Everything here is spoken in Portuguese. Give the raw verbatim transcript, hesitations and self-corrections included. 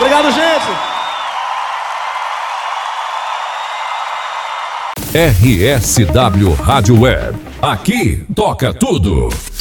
Obrigado, gente. R S W Rádio Web. Aqui toca tudo.